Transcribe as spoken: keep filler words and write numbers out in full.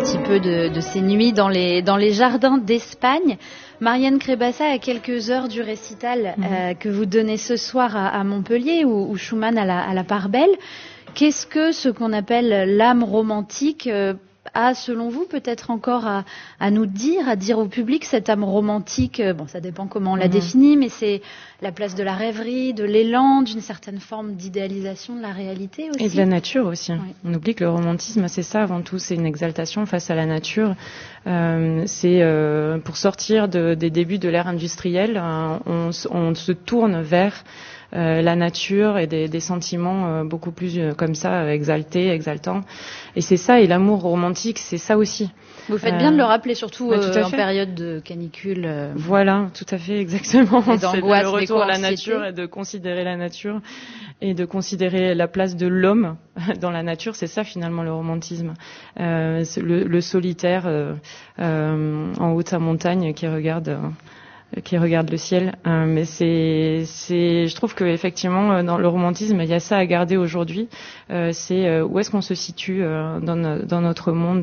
petit peu de, de ces nuits dans les, dans les jardins d'Espagne. Marianne Crébassa, à quelques heures du récital mmh. euh, que vous donnez ce soir à, à Montpellier, où, où Schumann a la, à la part belle, qu'est-ce que ce qu'on appelle l'âme romantique euh, a, selon vous, peut-être encore à, à nous dire, à dire au public, cette âme romantique, euh, bon, ça dépend comment on la mmh. définit, mais c'est la place de la rêverie, de l'élan, d'une certaine forme d'idéalisation de la réalité aussi. Et de la nature aussi. Oui. On oublie que le romantisme, c'est ça avant tout, c'est une exaltation face à la nature. Euh, c'est euh, pour sortir de, des débuts de l'ère industrielle, euh, on, on se tourne vers Euh, la nature et des, des sentiments euh, beaucoup plus euh, comme ça, euh, exaltés, exaltants. Et c'est ça, et l'amour romantique, c'est ça aussi. Vous faites bien euh, de le rappeler, surtout bah, euh, en période de canicule. Euh, voilà, tout à fait, exactement. Et d'angoisse, c'est le retour à la nature et de considérer la nature et de considérer la place de l'homme dans la nature. C'est ça finalement le romantisme. Euh, le, le solitaire euh, euh, en haut de sa montagne qui regarde... Euh, qui regarde le ciel, euh, mais c'est, c'est, je trouve que effectivement dans le romantisme il y a ça à garder aujourd'hui. Euh, c'est euh, où est-ce qu'on se situe euh, dans, no, dans notre monde.